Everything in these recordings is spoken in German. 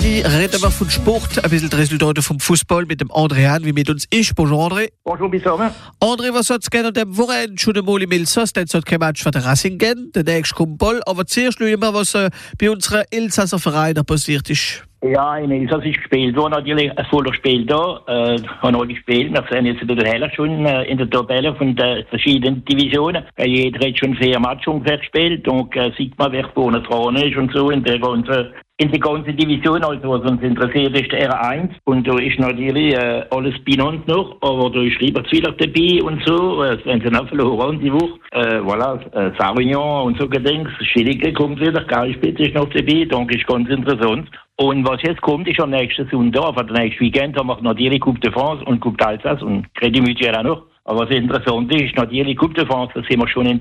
Samedi reden wir von Sport, ein bisschen die Resultate vom Fußball mit dem André Hahn, wie mit uns ist. Bonjour André. Bonjour, zusammen. André, was soll es gerne an dem Wochenende schon einmal im Elsass? Dann soll es kein Match für den Racing geben, der nächste kommt Ball. Aber zuerst schauen wir mal, was bei unseren Elsasser Vereinen passiert ist. Ja, in Elsass ist gespielt worden, natürlich ein voller Spiel da. Haben alle gespielt. Wir sind jetzt wieder heller schon in der Tabelle von den verschiedenen Divisionen. Jeder hat schon 4 Matches ungefähr gespielt und sieht man, wer vorne dran ist und so in der ganzen Division. Also, was uns interessiert, ist der R1. Und da ist natürlich alles benannt noch, aber da ist lieber Zwiller dabei und so. Wenn sie noch verloren die Woche. Voilà, Sarignon und so Gedings. Schillige kommt wieder, Geilspitz ist noch dabei. Donc ist ganz interessant. Und was jetzt kommt, ist am nächsten Sonntag, auf den nächsten Weekend, haben wir natürlich Coupe de France und Coupe d'Alsace und Crédit Mutuel auch noch. Aber was interessant ist, natürlich Coupe de France, da sind wir schon im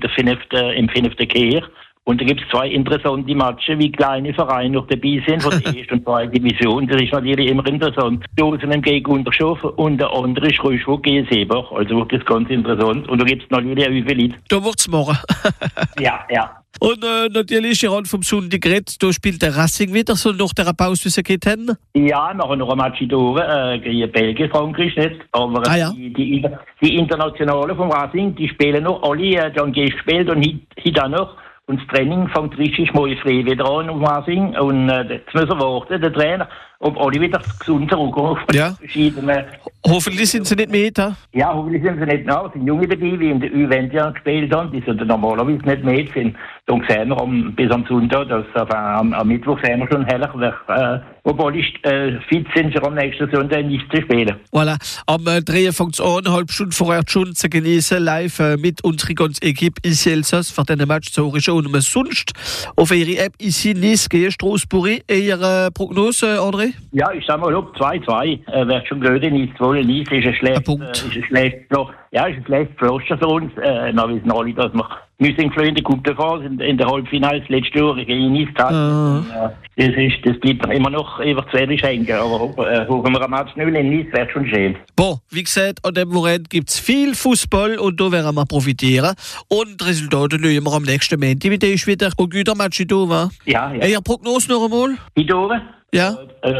5. Kehr. Und da gibt es 2 interessante Matches, wie kleine Vereine noch dabei sind, von der 1. und 2. Division. Das ist natürlich immer interessant. Dosen gegen Unterschofen und der andere ist Röschwog gegen Seebach. Also wird das ganz interessant. Und da gibt es natürlich auch viele. Da wird's morgen. Ja. Und natürlich, Gerald vom Sonntag geredet, da spielt der Racing wieder, so nach der Pause, wie sie geht haben. Ja, wir haben noch ein Match da gegen Belgien, Frankreich nicht. Aber die Internationalen vom Racing, die spielen noch alle, die haben gespielt und heute auch noch. Und das Training fängt richtig mal frei wieder an auf Racing. Und jetzt müssen wir warten, der Trainer, ob alle wieder gesund zurückkommen. Ja. Hoffentlich sind sie nicht mehr da. Ja, hoffentlich sind sie nicht mehr. Es sind Junge dabei, wie in der U20 gespielt haben, die sind normalerweise nicht mehr sind. Dann sehen wir bis am Sonntag, am Mittwoch sehen wir schon heller, ob alle fit sind, für am nächsten Sonntag nicht zu spielen. Voilà. Am 3 fängt es an, eine halbe Stunde vorher schon zu genießen, live mit unserer ganzen Equipe ici Elsass, für diesen Match zu hören. Und sonst auf ihre App ici Nice gegen Strasbourg. Ihre Prognose, André? Ja, ich sag mal, 2-2. Wäre schon blöd, Nice zu wollen. Nice ist ein schlecht Pflaster für uns. Wir wissen alle, dass wir müssen in der Coupe de France in der Halbfinale das letzte Jahr gegen Nice hatten. Das bleibt immer noch über 2 hängen. Aber hoffen wir am Match 0 in Nice, wäre schon schön. Bon, wie gesagt, an dem Wochenende gibt es viel Fußball und da werden wir profitieren. Und die Resultate schauen wir am nächsten Montag. Wie ist wieder ein guter Match da, wa? Ja. Ihre Prognose noch einmal? Hier ja?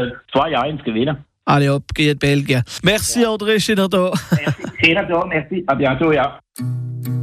2-1 gewinnen. Allez hop, gegen Belgien. Merci André, schön da. Merci, à bientôt, ja.